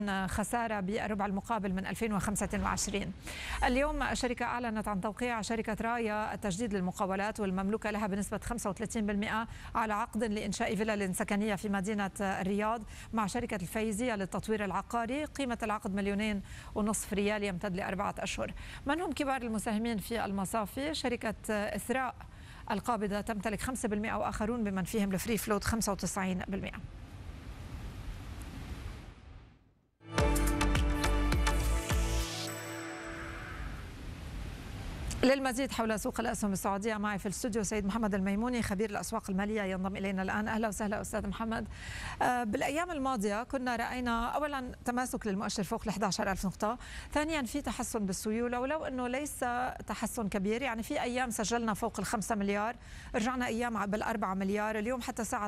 خسارة بالربع المقابل من 2025. اليوم الشركة أعلنت عن توقيع شركة رايا التجديد للمقاولات والمملوكة لها بنسبة 35% على عقد لإنشاء فيلل سكنية في مدينة الرياض مع شركة الفايزية للتطوير العقاري. قيمة العقد 2.5 مليون ريال يمتد ل4 أشهر. من هم كبار المساهمين في المصافي؟ شركة إثراء القابضة تمتلك 5% وآخرون بمن فيهم الفري فلوت 95%. للمزيد حول سوق الأسهم السعودية معي في الاستوديو سيد محمد الميموني خبير الأسواق المالية ينضم إلينا الآن. أهلا وسهلا أستاذ محمد. بالأيام الماضية كنا رأينا أولا تماسك للمؤشر فوق ال 11,000 نقطة، ثانيا في تحسن بالسيولة ولو أنه ليس تحسن كبير، يعني في أيام سجلنا فوق ال5 مليار، رجعنا أيام بال4 مليار، اليوم حتى الساعة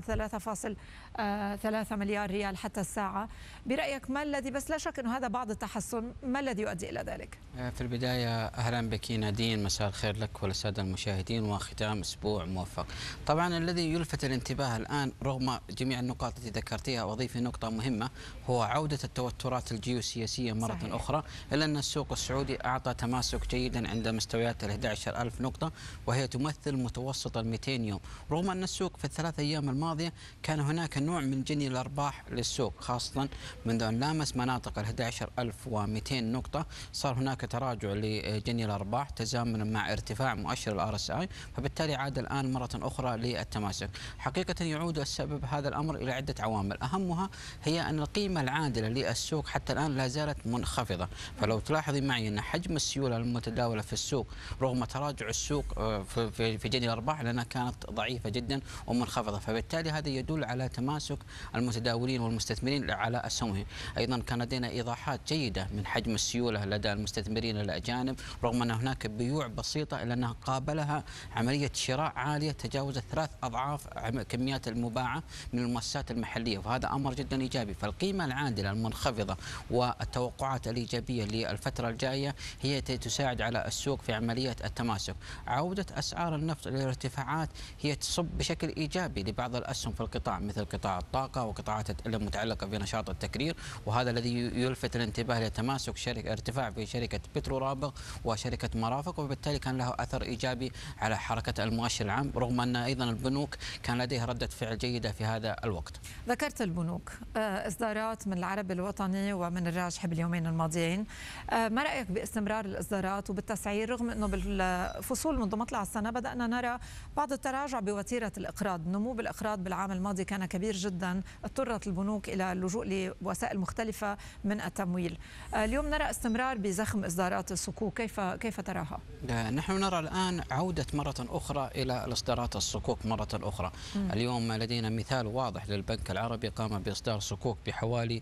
3.3 مليار ريال حتى الساعة. برأيك ما الذي، بس لا شك أنه هذا بعض التحسن، ما الذي يؤدي إلى ذلك؟ في البداية أهلا بك نادين، مساء الخير لك وللسادة المشاهدين وختام أسبوع موفق. طبعا الذي يلفت الانتباه الآن رغم جميع النقاط التي ذكرتها، وأضيف نقطة مهمة، هو عودة التوترات الجيوسياسية مرة صحيح. أخرى، إلا أن السوق السعودي أعطى تماسك جيدا عند مستويات ال 11,000 نقطة، وهي تمثل متوسط ال 200 يوم، رغم أن السوق في ال3 أيام الماضية كان هناك نوع من جني الأرباح للسوق، خاصة منذ أن لامس مناطق ال 11,200 نقطة صار هناك تراجع لجني الأرباح تزامنا مع ارتفاع مؤشر الRSI، فبالتالي عاد الآن مرة أخرى للتماسك. حقيقة يعود السبب هذا الأمر إلى عدة عوامل، أهمها هي أن القيمة العادلة للسوق حتى الآن لا زالت منخفضة. فلو تلاحظي معي أن حجم السيولة المتداولة في السوق رغم تراجع السوق في جني الأرباح لأنها كانت ضعيفة جدا ومنخفضة، فبالتالي هذا يدل على تماسك المتداولين والمستثمرين على أسهمهم. أيضا كان لدينا إيضاحات جيدة من حجم السيولة لدى المستثمرين الأجانب، رغم أن هناك بيوع بسيطة إلا أنها قابلها عملية شراء عالية تجاوزت 3 أضعاف كميات المباعة من المؤسسات المحلية، وهذا أمر جدا إيجابي. فالقيمة العادلة المنخفضة والتوقعات الإيجابية للفترة الجاية هي تساعد على السوق في عملية التماسك. عودة أسعار النفط للارتفاعات هي تصب بشكل إيجابي لبعض الأسهم في القطاع، مثل قطاع الطاقة وقطاعات المتعلقة بنشاط التكرير، وهذا الذي يلفت الانتباه لتماسك ارتفاع في شركة بترو رابغ وشركة مرافق، وبالتالي كان له أثر إيجابي على حركة المؤشر العام، رغم أن أيضا البنوك كان لديها ردة فعل جيدة في هذا الوقت. ذكرت البنوك، إصدارات من العربي الوطني ومن الراجحي باليومين الماضيين، ما رأيك باستمرار الإصدارات وبالتسعير، رغم أنه بالفصول منذ مطلع السنة بدأنا نرى بعض التراجع بوتيرة الإقراض، نمو بالإقراض بالعام الماضي كان كبير جدا، اضطرت البنوك إلى اللجوء لوسائل مختلفة من التمويل. اليوم نرى استمرار بزخم إصدارات الصكوك، كيف تراها؟ نحن نرى الآن عودة مرة أخرى إلى الإصدارات الصكوك مرة أخرى. اليوم لدينا مثال واضح للبنك العربي قام بإصدار صكوك بحوالي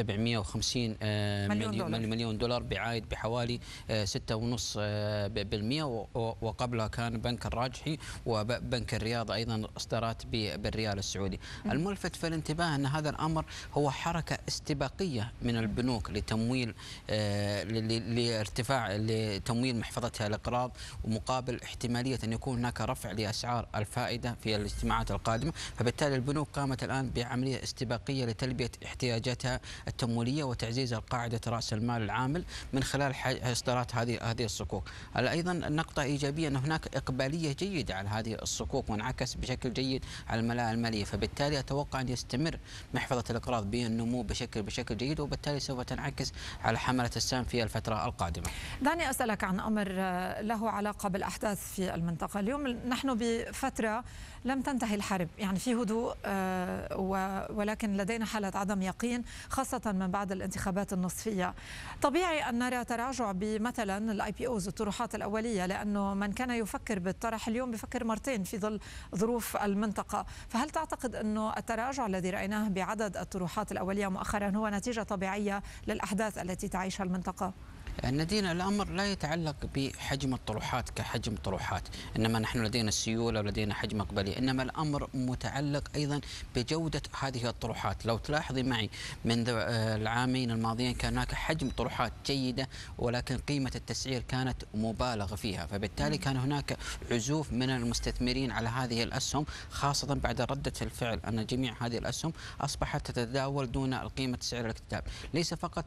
750 مليون دولار بعائد بحوالي 6.5%، وقبلها كان بنك الراجحي وبنك الرياض أيضا إصدارات بالريال السعودي. الملفت في الانتباه أن هذا الأمر هو استباقية من البنوك لتمويل لتمويل محفظتها الإقراض، ومقابل احتمالية أن يكون هناك رفع لأسعار الفائدة في الاجتماعات القادمة، فبالتالي البنوك قامت الآن بعملية استباقية لتلبية احتياجاتها التمويلية وتعزيز قاعدة رأس المال العامل من خلال إصدارات هذه الصكوك. أيضا نقطة إيجابية أن هناك إقبالية جيدة على هذه الصكوك وانعكس بشكل جيد على الملاءة المالية، فبالتالي أتوقع أن يستمر محفظة الإقراض بالنمو بشكل جيد، وبالتالي سوف تنعكس على حملة السهم في الفترة القادمة. دعني أسألك عن أمر له علاقة بالأحداث في المنطقة. اليوم نحن بفترة لم تنتهي الحرب، يعني في هدوء، ولكن لدينا حالة عدم يقين خاصة من بعد الانتخابات النصفية. طبيعي أن نرى تراجع بمثلا الIPOs الطروحات الأولية، لأنه من كان يفكر بالطرح اليوم بفكر مرتين في ظل ظروف المنطقة. فهل تعتقد أنه التراجع الذي رأيناه بعدد الطروحات الأولية مؤخرا هو نتيجة طبيعية للأحداث التي تعيشها المنطقة؟ نادين، الأمر لا يتعلق بحجم الطروحات كحجم طروحات، إنما نحن لدينا السيولة ولدينا حجم إقبالي، إنما الأمر متعلق أيضا بجودة هذه الطروحات. لو تلاحظي معي منذ العامين الماضيين كان هناك حجم طروحات جيدة، ولكن قيمة التسعير كانت مبالغ فيها، فبالتالي كان هناك عزوف من المستثمرين على هذه الأسهم، خاصة بعد ردة الفعل أن جميع هذه الأسهم أصبحت تتداول دون القيمة سعر الاكتتاب. ليس فقط